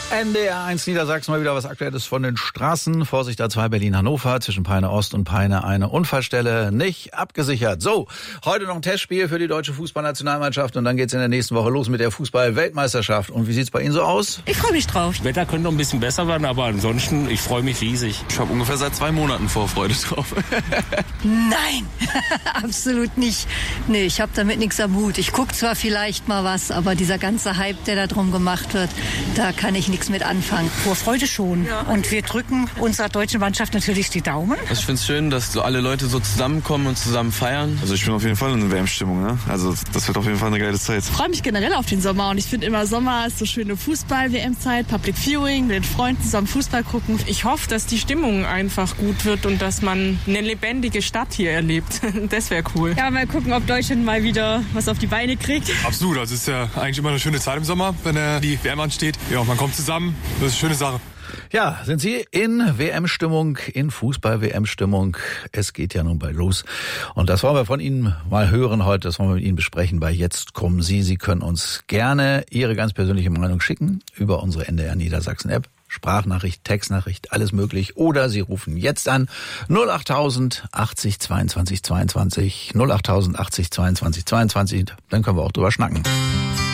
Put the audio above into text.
NDR1 Niedersachsen, mal wieder was Aktuelles von den Straßen. Vorsicht A2 Berlin-Hannover, zwischen Peine Ost und Peine eine Unfallstelle, nicht abgesichert. So, heute noch ein Testspiel für die deutsche Fußballnationalmannschaft und dann geht's in der nächsten Woche los mit der Fußball-Weltmeisterschaft. Und wie sieht's bei Ihnen so aus? Ich freue mich drauf. Das Wetter könnte noch ein bisschen besser werden, aber ansonsten, ich freue mich riesig. Ich habe ungefähr seit 2 Monaten Vorfreude drauf. Nein, absolut nicht. Nee, ich habe damit nichts am Hut. Ich gucke zwar vielleicht mal was, aber dieser ganze Hype, der da drum gemacht wird, da kann ich nichts mit anfangen. Vorfreude schon. Ja. Und wir drücken unserer deutschen Mannschaft natürlich die Daumen. Also ich finde es schön, dass so alle Leute so zusammenkommen und zusammen feiern. Also ich bin auf jeden Fall in WM-Stimmung. Ne? Also das wird auf jeden Fall eine geile Zeit. Ich freue mich generell auf den Sommer und ich finde immer Sommer ist so schöne Fußball-WM-Zeit, Public Viewing, mit den Freunden zusammen Fußball gucken. Ich hoffe, dass die Stimmung einfach gut wird und dass man eine lebendige Stadt hier erlebt. Das wäre cool. Ja, mal gucken, ob Deutschland mal wieder was auf die Beine kriegt. Absolut, also es ist ja eigentlich immer eine schöne Zeit im Sommer, wenn die WM ansteht. Ja, man kommt zusammen, das ist eine schöne Sache. Ja, sind Sie in WM-Stimmung, in Fußball-WM-Stimmung? Es geht ja nun bald los. Und das wollen wir von Ihnen mal hören heute, das wollen wir mit Ihnen besprechen bei Jetzt kommen Sie. Sie können uns gerne Ihre ganz persönliche Meinung schicken über unsere NDR Niedersachsen-App. Sprachnachricht, Textnachricht, alles möglich. Oder Sie rufen jetzt an 08000 80 22 22, 08000 80 22 22. Dann können wir auch drüber schnacken.